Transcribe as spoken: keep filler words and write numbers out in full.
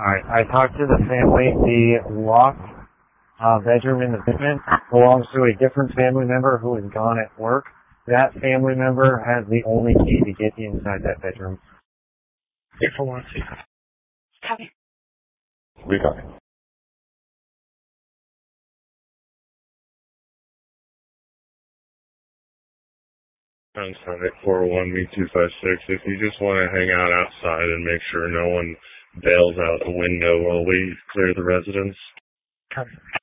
Alright, I talked to the family. The locked uh, bedroom in the basement belongs to a different family member who is gone at work. That family member has the only key to get inside that bedroom. If I want to. Copy. We got it. I'm sorry, four oh one me two five six. If you just want to hang out outside and make sure no one bails out the window while we clear the residence. Copy.